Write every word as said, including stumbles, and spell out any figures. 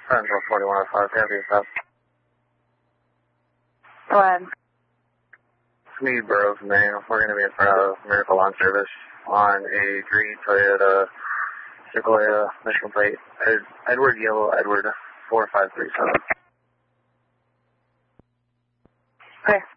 Central forty-one oh five, can I be stopped? Go ahead. Smead Burroughs, Maine. We're going to be in front of Miracle Lawn Service on a green Toyota Sequoia Michigan plate. Ed, Edward Yellow Edward four five three seven. Okay.